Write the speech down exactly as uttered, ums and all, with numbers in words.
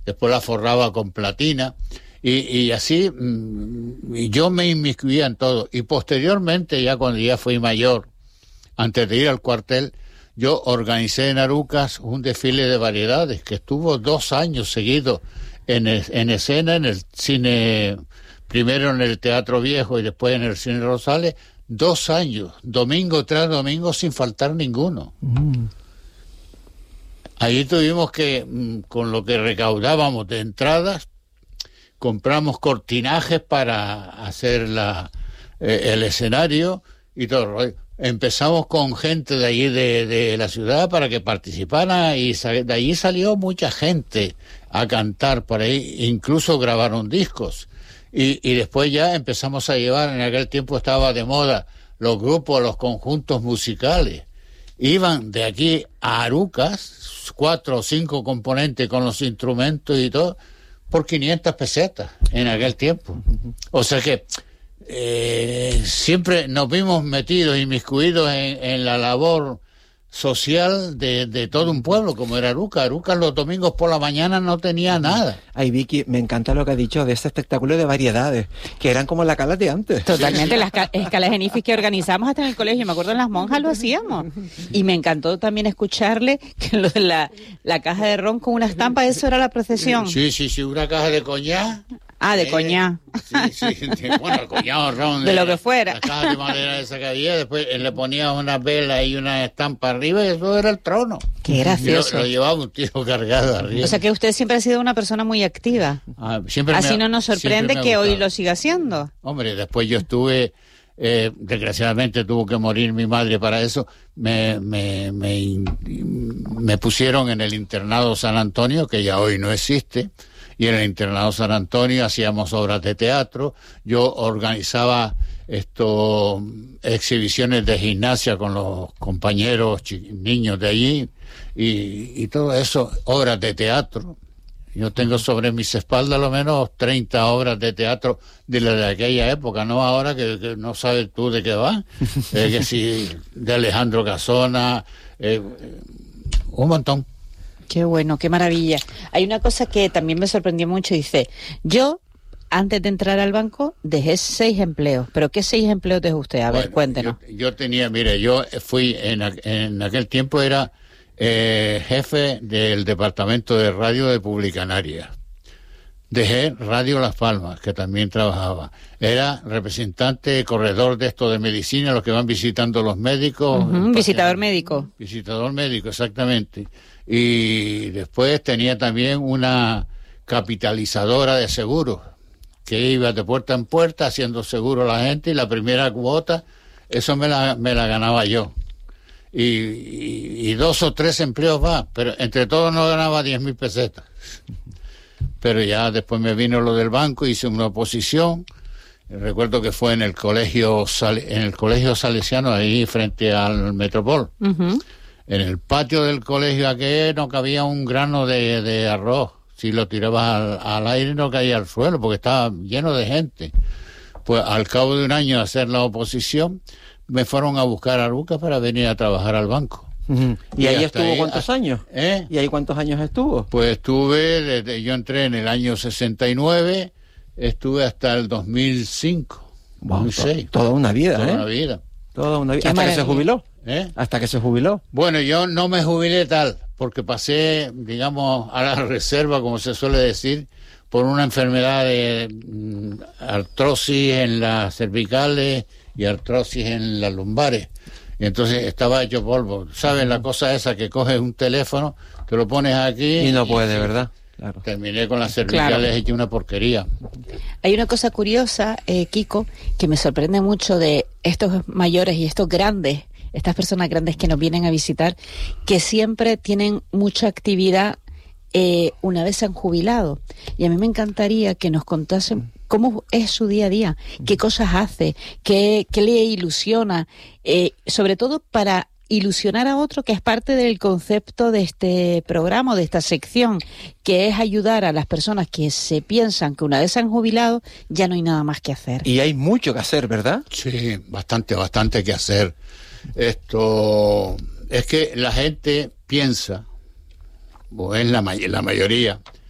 después la forraba con platina, y, y así mmm, y yo me inmiscuía en todo. Y posteriormente, ya cuando ya fui mayor, antes de ir al cuartel, yo organicé en Arucas un desfile de variedades que estuvo dos años seguidos en, en escena, en el cine, primero en el Teatro Viejo y después en el Cine Rosales, dos años, domingo tras domingo, sin faltar ninguno. Mm. Ahí tuvimos que, con lo que recaudábamos de entradas, compramos cortinajes para hacer la, eh, el escenario y todo. Empezamos con gente de allí de, de la ciudad para que participara, y de allí salió mucha gente a cantar por ahí, incluso grabaron discos. Y, y después ya empezamos a llevar, en aquel tiempo estaba de moda los grupos, los conjuntos musicales. Iban de aquí a Arucas, cuatro o cinco componentes con los instrumentos y todo, por quinientas pesetas en aquel tiempo. O sea que eh, siempre nos vimos metidos, inmiscuidos en, en la labor social de, de todo un pueblo, como era Arucas. Arucas los domingos por la mañana no tenía nada. Ay, Vicky, me encanta lo que has dicho de ese espectáculo de variedades, que eran como las calas de antes. Totalmente, las escalas en IFIS que organizamos hasta en el colegio, me acuerdo en las monjas lo hacíamos. Y me encantó también escucharle que lo de la, la caja de ron con una estampa, eso era la procesión. Sí, sí, sí, una caja de coñac. Ah, de eh, coñac. Sí, sí, bueno, el coñac, ron. De lo que fuera. La caja de madera esa que había, después le ponía una vela y una estampa arriba y eso era el trono. Qué gracioso. Lo, lo llevaba un tío cargado arriba. O sea que usted siempre ha sido una persona muy activa. Ah, siempre Así me, no nos sorprende que hoy lo siga haciendo. Hombre, después yo estuve, eh, desgraciadamente tuvo que morir mi madre para eso, me, me, me, me pusieron en el internado San Antonio, que ya hoy no existe, y en el internado San Antonio hacíamos obras de teatro, yo organizaba esto, exhibiciones de gimnasia con los compañeros niños de allí, y, y todo eso, obras de teatro. Yo tengo sobre mis espaldas lo menos treinta obras de teatro de la de aquella época, no ahora que, que no sabes tú de qué va, eh, que sí, de Alejandro Casona, eh, un montón. Qué bueno, qué maravilla. Hay una cosa que también me sorprendió mucho, dice, yo antes de entrar al banco dejé seis empleos, pero ¿qué seis empleos dejó usted? A ver, bueno, cuéntenos. Yo, yo tenía, mire, yo fui, en, en aquel tiempo era eh, jefe del departamento de radio de Publicanaria. Dejé Radio Las Palmas, que también trabajaba. Era representante, corredor de esto de medicina, los que van visitando los médicos. Uh-huh, visitador médico. Visitador médico, exactamente. Y después tenía también una capitalizadora de seguros, que iba de puerta en puerta haciendo seguro a la gente, y la primera cuota, eso me la, me la ganaba yo. Y, y, y dos o tres empleos más, pero entre todos no ganaba diez mil pesetas. Pero ya después me vino lo del banco, hice una oposición, recuerdo que fue en el colegio en el colegio salesiano, ahí frente al Metropol. Uh-huh. En el patio del colegio aquel no cabía un grano de, de arroz. Si lo tirabas al, al aire no caía al suelo porque estaba lleno de gente. Pues al cabo de un año de hacer la oposición, me fueron a buscar a Arucas para venir a trabajar al banco. Uh-huh. ¿Y, y ahí estuvo ahí, cuántos años? ¿Eh? ¿Y ahí cuántos años estuvo? Pues estuve, desde, yo entré en el año sesenta y nueve, estuve hasta el dos mil cinco, wow, dos mil seis. To- toda una vida, Toda ¿eh? una vida. Toda una vida. ¿Hasta que se jubiló? ¿Eh? ¿Hasta que se jubiló? Bueno, yo no me jubilé tal, porque pasé, digamos, a la reserva, como se suele decir, por una enfermedad de mm, artrosis en las cervicales y artrosis en las lumbares. Y entonces estaba hecho polvo. ¿Sabes la cosa esa que coges un teléfono, te lo pones aquí... Y no puede, ¿verdad? Claro. Terminé con las cervicales claro. Hecho una porquería. Hay una cosa curiosa, eh, Kiko, que me sorprende mucho de estos mayores y estos grandes, estas personas grandes que nos vienen a visitar, que siempre tienen mucha actividad eh, una vez se han jubilado. Y a mí me encantaría que nos contasen cómo es su día a día, qué cosas hace, qué, qué le ilusiona, eh, sobre todo para ilusionar a otro, que es parte del concepto de este programa, de esta sección, que es ayudar a las personas que se piensan que una vez se han jubilado ya no hay nada más que hacer. Y hay mucho que hacer, ¿verdad? Sí, bastante, bastante que hacer. Esto es que la gente piensa, o es la, la mayoría,